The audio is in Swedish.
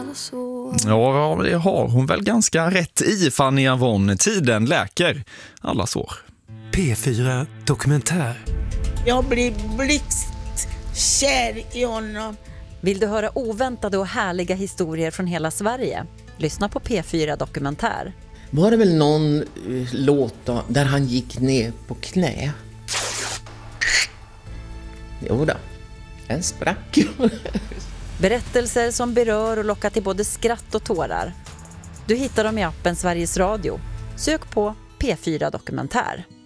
Ja, det har hon väl ganska rätt i, Fanny Avon. Tiden läker alla sår. P4 Dokumentär. Jag blir blixtkär i honom. Vill du höra oväntade och härliga historier från hela Sverige? Lyssna på P4 Dokumentär. Var det väl någon låt då, där han gick ner på knä? Jo då, en sprack. Berättelser som berör och lockar till både skratt och tårar. Du hittar dem i appen Sveriges Radio. Sök på P4 Dokumentär.